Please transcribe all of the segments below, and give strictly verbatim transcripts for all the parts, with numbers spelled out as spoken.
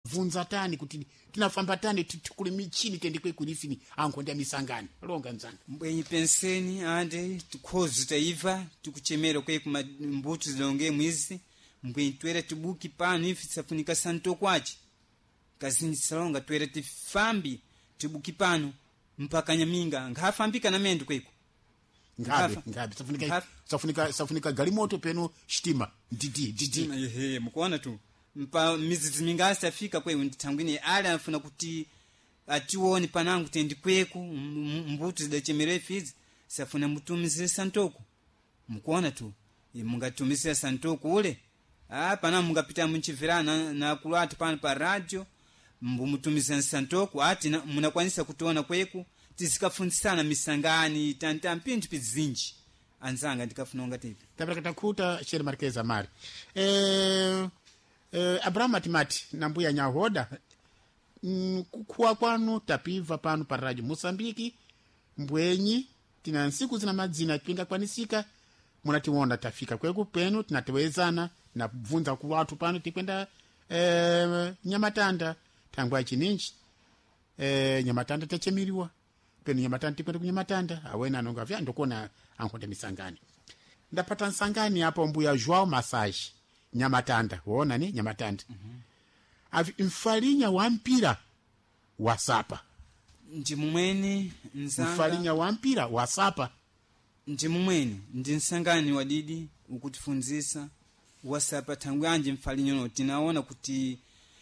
vunza tani kuti tinafamba tani tikule michini tende kwe kulifini ankonda misangani longa nzanga mbwenyi penseni ande tikhozi taiva tikuchemera kwe kuma mbuto zilonge mwizi mbwenyi twera tibuki pano ifi safunika santo kwachi kazini salonga twera tifambi tibuki pano mpaka nyaminga ngafambika na mendu kweko ngabe ngabe safunika safunika safunika galimoto peno shitima ndidi ndidi ehe mkuona tu mpa mizizi mingasi afika kwe nditangwini ala anafuna kuti atiwoni panangu tendi kweko mbuto zidachemera fizi safuna mutumizire santoko mkuona tu mungatumizira santoko ule ah pana mungapita munchivirana na kulatu pana pa radio mbumutumizira santoko ati munakwanisa kutuona kweko tisikafundisana misangani tanta mpindu pizinji anzanga ndikafuna ngatipi tabaka takuta Shere Marqueza Mari eh eh Abraham Matimati nambuya nyahoda mm, kwa kwanu tapiva pano pa radio Mosambiki mbwenyi tina nsiku zina madzina twinga kwanisika munatiwona tafika kweko penu tinatewezana na bvunza ku watu pano tikwenda eh Nyamatanda tangwa chininji eh Nyamatanda techemiriwa penu Nyamatanda tikwenda kunyamatanda awena anonga vya ndokona ankonda misangani ndapata nsangani hapo mbuya Joao Massage Nyamatanda uona ni Nyamatanda mhm avi mfalinya wampira wasapa ndi mumweni nzanga mfalinya wampira wasapa ndi mumweni ndi nsangani wadidi ukutifunzisa wasapa tangu anje mfalinyo no tinaona kuti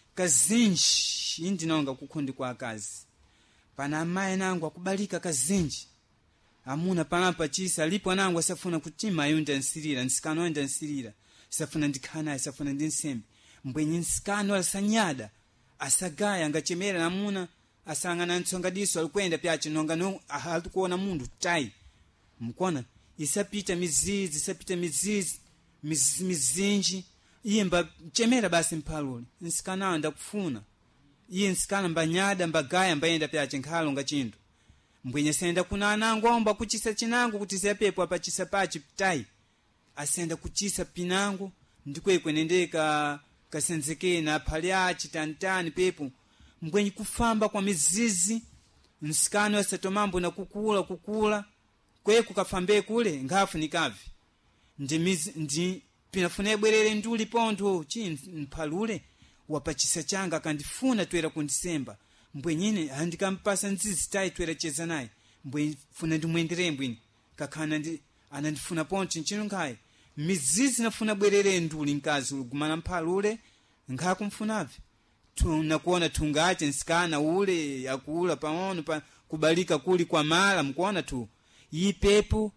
kazinji indi naonga kukundi kwa kazi pana amaye nangu akubalika kazinji amuna panapa chisa lipo nangu asafuna kutima yunda nsirira nsikano yunda nsirira safuna ndikana asafuna ndinsembe mbwenyi nsikano asanyada asagaya ngachemera namuna asangana nsonga diso alikwenda pyache nonga no ahatukuona mundu tai mkona isapita mizizi isapita mizizi mizizi mizinji yemba chemera basi mpaluli nsikana ndakufuna iye nsikana mbanyada mbagaya mbayenda pyache nkhalo ngachindu mbwenye senda kuna nangomba kuchisa chinangu kuti sepepo apa chisa pachi tai asenda kuchisa pinangu ndikwe kwenendeka kasenzeke na palyachi tantani pepo mbwenye kufamba kwa mizizi nsikano asatomambo na kukula kukula kwe kukafambe kule ngafu nikavi ndi mizi ndi pinafune bwerere nduli ponto chi mpalule wapachisa changa kandifuna twera kundisemba mbwenyine andikampasa nzizi tai twera cheza naye mbwenye funa ndimwendere mbwini kakana ndi anandifuna ponto nchino ngai mizizi nafuna bwerere nduli nkazi gumana mpalule ngakumfunavi tunakuona tungache nsikana ule yakula pamono pa kubalika kuli kwa mala mkuona tu yipepo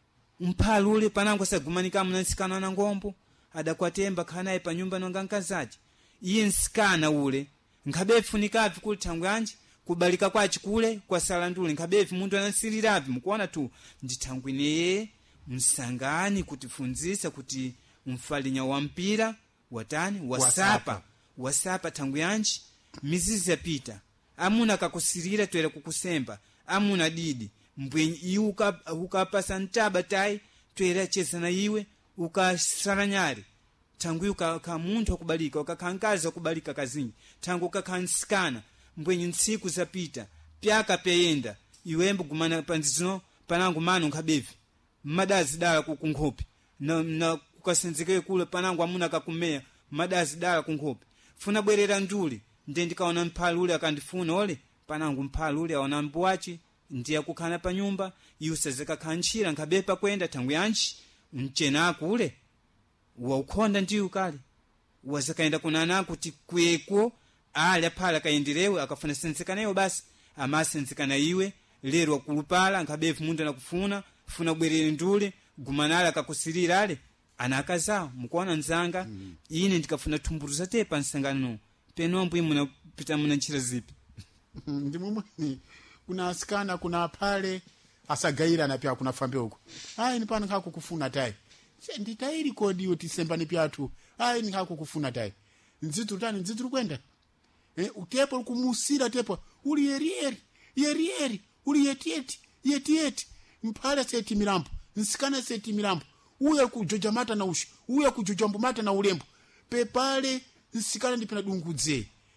mpalule panango sagumanika mna nsikana na ngombo adakwatemba kanaye pa nyumba nonga nkazaji iye nsikana ule ngabefunikavi kuli tangu anje kubalika kwa chikule kwa sala ndule ngabefu mundu anansiriravi mkuona tu nditangwine msangani kutifunzisa kuti mfalinya wa mpira watani wasapa wasapa, wasapa tangu yanji mizizi yapita amuna kakusirira twera kukusemba amuna didi mbwenyi iuka ukapasa ntaba tai twera cheza na iwe ukasaranyari tangu yuka ka muntu akubalika ukakangaza kubalika kazini tangu kakansikana mbwenyi nsiku zapita pyaka peyenda iwembo gumana panzino panangu manu ngabevi madazi dala kukunkopi na, na kukasenzeke kule panangu amuna kakumea madazi dala kunkopi funa bwerera nduli nde ndikaona mpalule akandifuna ole panangu mpalule aona mbwachi ndiya kukana pa nyumba yusazeka kanchira ngabepa kwenda tangu yanchi mchena kule wa ukonda ndiyo kale wazakaenda kunana kuti kweko ali apala kaenderewe akafuna senzeka nayo basi ama senzeka iwe lero kulupala ngabefu mundu anakufuna funa bwerere ndule gumanala akakusirira ale anakaza mkuona nzanga mm. ine ndikafuna tumburuza tepa nsangano penombo imuna pita muna nchira zipi ndi mumwe kuna asikana kuna pale asagaira na pia kuna fambe huko ai ni pana kako kufuna tai nditairi kodi uti semba ni pyatu ai ni kako kufuna tai nzitu tani nzitu kwenda eh utepo kumusira tepo uli yerieri yerieri uli yetieti yetieti mpala seti mirambo nsikana seti mirambo uya kujoja mata na ushi uya kujoja mata na ulembo pepale nsikana ndipina dungudze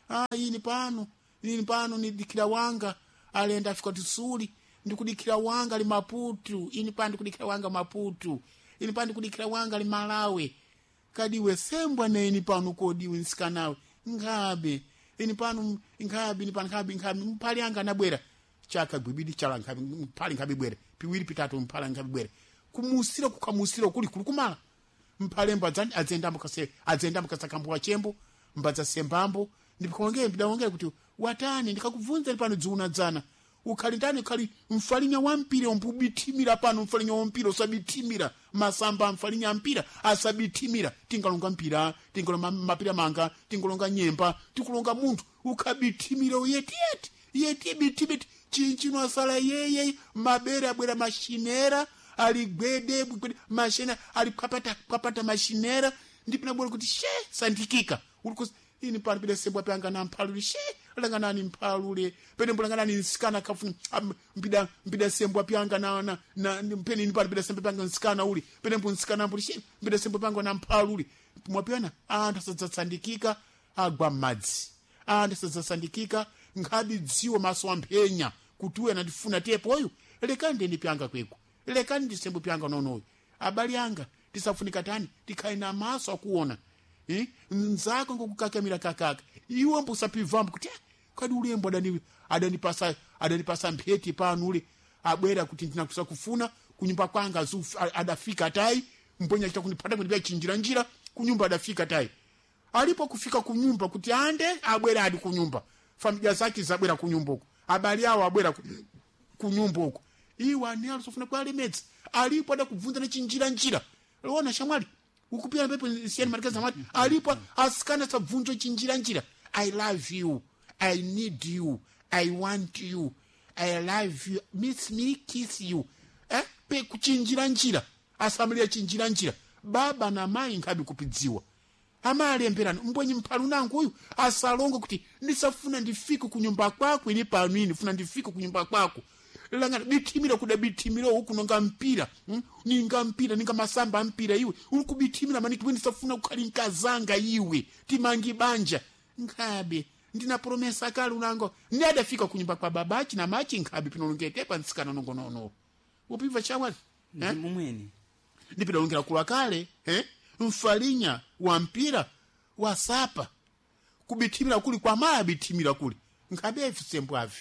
ah ini pano ini pano ni dikira wanga alenda afika tusuli ndikudikira wanga ali Maputo ini pano ndikudikira wanga Maputo ini pano ndikudikira wanga ali Malawi kadiwe sembwa na ini pano kodiwe nsikanawe ngabe ini pano ngabe ini pano ngabe ngabe mpali anga nabwera chaka gwibidi chala ngabe mpali ngabe bwere piwiri pitatu mpala ngabe bwere kumusira kukamusira kuli kulukumala mpale mbadzani adzenda mukase adzenda mukasakambwa chembo mbadza sembambo ndipongeye ndidawongera kuti watani ndikakuvunza pano dzuna dzana ukhali ndani ukhali mfalinya wampira ompubitimira pano mfalinya wampira osabitimira masamba mfalinya mpira asabitimira tingalonga mpira tingalonga mapira manga tingalonga nyemba tikulonga muntu ukabitimira yeti yeti yeti bitibit chinchino asala yeye mabere abwera mashinera aligwede mashina alipapata papata mashinera ndipina bora kuti she sandikika ulikuwa ini pano pide sembwa panga na mpalule she langa nani mpalule pene mbulanga nani nsikana kafuni mpida mpida sembwa panga na na, na pene ini pano pide sembwa panga nsikana uli pene mbu nsikana mbuli she mpida sembwa panga na mpalule mwapiana anda sadzasandikika agwa madzi anda sadzasandikika ngadi dziwo maso ampenya kutuwe na ndifuna tepo oyu leka ndeni pyanga kweko leka ndisembo pyanga nono abali anga tisafunika tani tikaina maso akuona eh nzako ngokukakamira kakaka iwe mbusa pivambu kuti kadi ulembo adani adani pasa adani pasa mpheti panu ule abwera kuti ndinakusa kufuna kunyumba kwanga azu adafika tai mponya chita kunipata kunibya chinjira njira kunyumba adafika tai alipo kufika kunyumba kuti ande abwera hadi kunyumba familia zake zabwera kunyumba huko abali yao abwera kunyumba huko iwa ni alisofuna kwa lemedzi alipo ada kuvunza na chinjira njira unaona shamwali ukupia pepo siani marikaza mati alipo askana sabvunzo chinjira njira I love you I need you I want you I love you miss me kiss you eh pe kuchinjira njira asamilia chinjira njira baba na mai ngabi kupidziwa amali mperani mbwenyi mpalu nangu huyu asalongo kuti ndisafuna ndifike kunyumba kwako ili panini funa ndifike kunyumba kwako langa bitimira kuda bitimira huku nonga mpira hmm? ninga mpira ninga masamba mpira iwe uku bitimira maniki wendi safuna ukali nkazanga iwe timangi banja ngabe ndina promesa kali unango ndada fika kunyumba kwa babachi na machi ngabe pinolongete pa nsikana nongo nono upiva chawali eh mumweni ndipida ongera kula kale eh mfalinya wa mpira wa sapa kubitimira kuli kwa maya bitimira kuli ngabe efisembo avi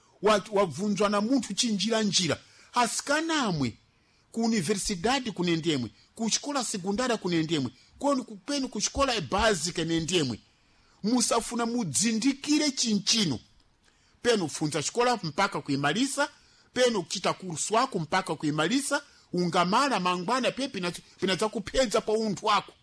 wavunzwa na muntu chinjira njira asikanamwe ku universidade kunendemwe ku shikola sekundara kunendemwe koni kupeni ku shikola basic kunendemwe musafuna mudzindikire chinchino peno funza shikola mpaka kuimalisa peno kuchita kursu wako mpaka kuimalisa ungamala mangwana pepe na pinaza kupenza pa untu wako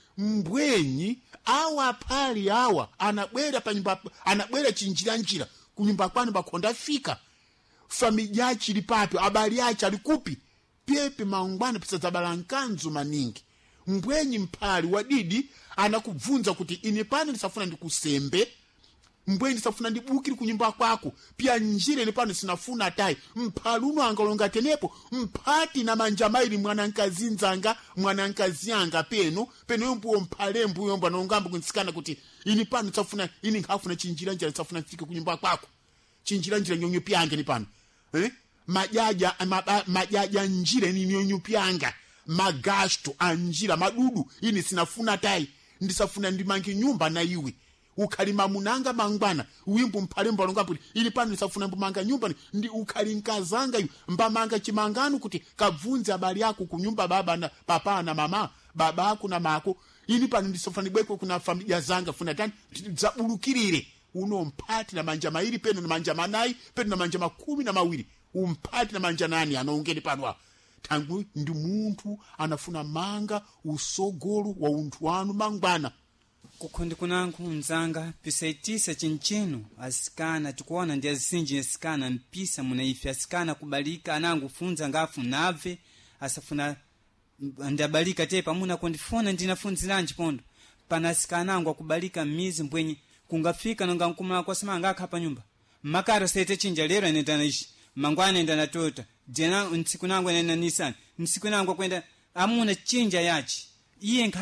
mbwenyi awa pali awa anabwera pa nyumba anabwera chinjira njira kunyumba kwanu bakonda fika familia yachi lipape abali yachi alikupi pepe mangwana pisa zabalankanzu maningi mbwenyi mpali wadidi anakuvunza kuti inepano nisafuna ndikusembe mbwenyi nisafuna ndibukiri kunyumba kwako pia njire inepano sinafuna tai mpali uno angalonga tenepo mpati na manjamaili mwanankazi nzanga mwanankazi anga peno peno yombu mpale mbu yombu anongambu kunsikana kuti inepano nisafuna ini ngafuna chinjira njira nisafuna fike kunyumba kwako chinjira njira nyonyo piange nipano eh majaja ma, majaja njira ni nyonyo pianga magasto anjira madudu ini sinafuna tai ndisafuna ndimange nyumba na iwe ukalima munanga mangwana wimbo mpalembo alongapo ili pano nisafuna mbumanga nyumba ndi ukalinkazanga yu mbamanga chimangano kuti kavunza habari yako kunyumba baba na papa na mama baba yako na mako ili pano ndisafuna nibweko kuna familia zanga funa tani zabulukirire uno mpati na manja mairi peno na manja manai peno na manja makumi na mawiri umpati na manja nani anaongeni pano tangu ndi muntu anafuna manga usogolo wa untu wanu mangwana kukundi kunangu mzanga pisaitisa chinchino asikana tukuona ndi azinji asikana mpisa munaifi asikana kubalika anangu funza ngafu nave asafuna ndabalika tepa muna kondifona ndinafunzilanji pondo pana asikana angu akubalika mizi mbwenyi kungafika nonga nkumala kwa sima ngaka hapa nyumba makaro sete chinja lero nendana ishi mangwana nendana tota jena nsiku nangu nenda Nissan nsiku nangu kwenda amuna chinja yachi iye nkabi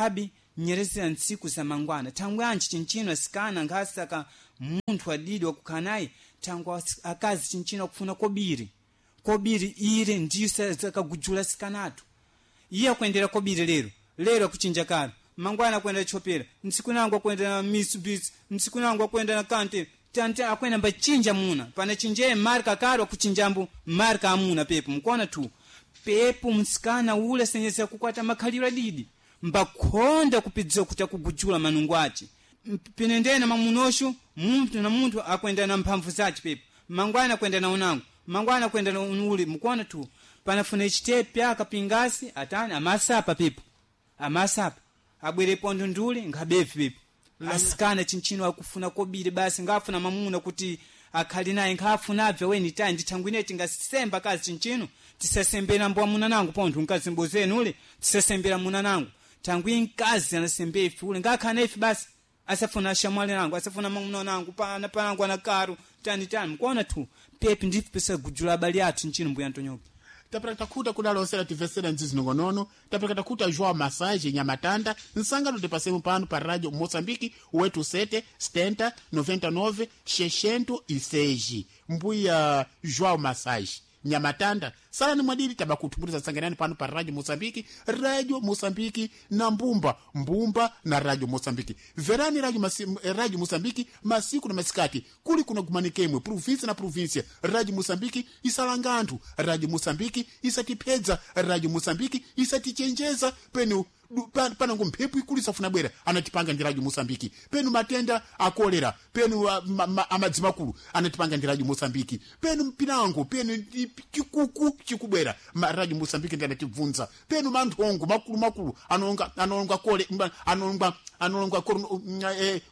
nyerezera ntsiku za mangwana tangu anji chinchino asikana ngasaka munthu adidi wakukanayi tangu akazi chinchino akufuna kobiri kobiri ile ndiyo sakagujula sikanatu iye akwendera kobiri lero lero akuchinja karo mangwana akwenda chopera ntsiku nangu akwenda na Mitsubishi ntsiku nangu akwenda na Kante tante akwenda mbachinja muna pana chinje marka karo akuchinjambu marka amuna pepo mkona tu pepo msikana ule senyeza kukwata makhalira didi mbakhonda kupidziwa kuti akugujula manungu ace pinendena mamunoshu muntu na muntu akwenda na mphamvu zace pepo mangwana akwenda na unangu mangwana akwenda na unuli mkona tu panafuna ichitepe akapingasi atani amasapa pepo amasapa abwere pondo nduli ngabefi pepo asikana chinchino akufuna kobiri basi ngafuna mamuna kuti akhali naye ngafunabve weni tayi ndithangwineti ngasisemba kazi chinchino tisasembera mbwa muna nangu pontho nkazimbozeni ule tisasembera muna nangu tangwi nkazi anasembefi ule ngakhana ifi basi asafuna shamwali nangu asafuna mamuna nangu pana panangu anakaru tani tani mkuona tu pepi ndifi pesa gujula abali athu chinchino mbuya Antonyoke tapeleka kuta kuna lonsera tivesera nzizi nongonono tapeleka kuta João Massage Nyamatanda nsangano tipasemu pano pa radio Moçambique wetu sete setenta noventa e nove sessenta e seis mbuya João Massage Nyamatanda sala ni mwadili tabakutumbuliza sanganani pano pa radio Moçambique radio Moçambique na mbumba mbumba na radio Moçambique verani radio, masi, radio Moçambique masiku na masikati kuli kuna kumanikemwe province na province radio Moçambique isalangantu radio Moçambique isatipedza radio Moçambique isatichenjeza penu pana ngompepu ikulisa funa bwera anatipanga ndi radio Moçambique penu matenda akolera penu amadzimakulu anatipanga ndi radio Moçambique penu pinango penu chikuku chikubwera radio Moçambique ndi anatibvunza penu manthongo makulu makulu anonga anonga kole anonga anonga eh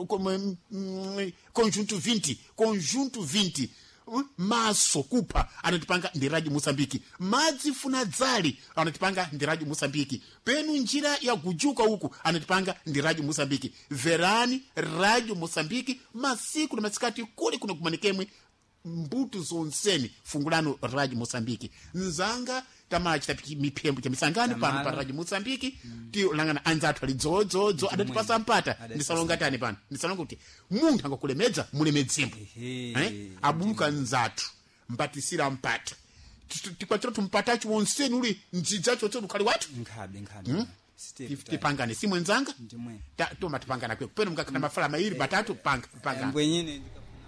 conjunto vinte conjunto vinte maso kupa anatipanga ndi radio Moçambique madzi funa dzali anatipanga ndi radio Moçambique penu njira ya kujuka huku anatipanga ndi radio Moçambique verani radio Moçambique masiku na masikati kuli kuna kumanikemwe mbutu zonseni fungulano radio Moçambique nzanga tamachi tapiki mipembo cha misangani pano pa radio Moçambique mm. Tio langana anzatu ali zozo zo adatipasa mpata ndisalonga tani pano ndisalonga kuti munthu angakulemedza mulemedzimbo eh abuluka nzatu mbatisira mpata tikwatira tumpatachi wonseni uli nzizacho tso ukali watu nkhabe nkhabe hmm? tipangane si mwenzanga ndimwe ta toma tipangana kwe kupena mukakana mafala mairi batatu panga panga mbwenyine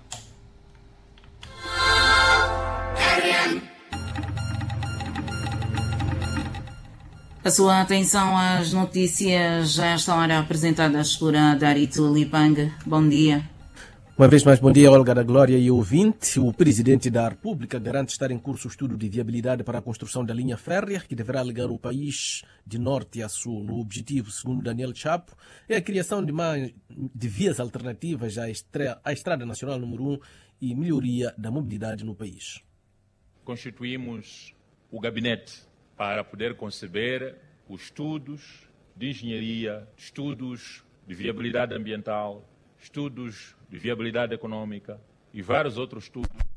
A sua atenção às notícias já estão apresentadas por Darito Lipanga. Bom dia. Uma vez mais, bom dia, Olga da Glória e ouvinte. O Presidente da República garante estar em curso o estudo de viabilidade para a construção da linha férrea que deverá ligar o país de norte a sul. O objetivo, segundo Daniel Chapo, é a criação de, mais, de vias alternativas à, estra, à Estrada Nacional número um e melhoria da mobilidade no país. Constituímos o gabinete para poder conceber os estudos de engenharia, estudos de viabilidade ambiental, estudos de viabilidade econômica e vários outros estudos